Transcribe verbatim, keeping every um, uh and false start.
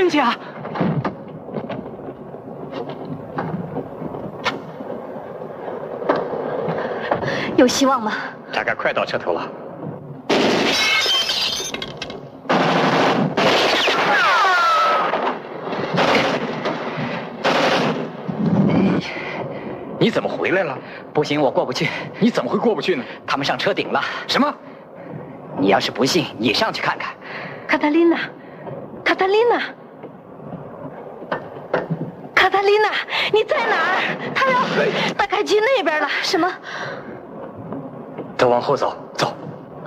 进去啊！ 有希望吗？ 大概快到车头了。你怎么回来了？ 不行，我过不去。 你怎么会过不去呢？ 他们上车顶了。 什么？ 你要是不信，你上去看看。 卡塔琳娜，卡塔琳娜，卡塔琳娜，你在哪儿？他要大开机那边了。什么？ 都往后走，走。